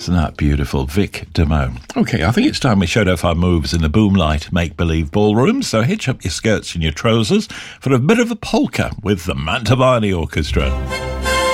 Isn't that beautiful? Vic Damone. OK, I think it's time we showed off our moves in the Boomlight make-believe ballroom, so hitch up your skirts and your trousers for a bit of a polka with the Mantovani Orchestra.